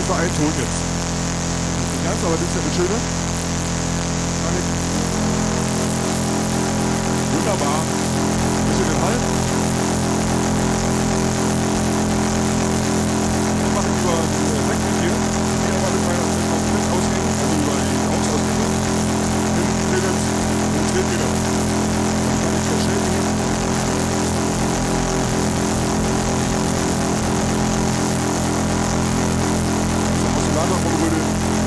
für einen Ton jetzt. Nicht ganz, aber das ist ja das Schöne.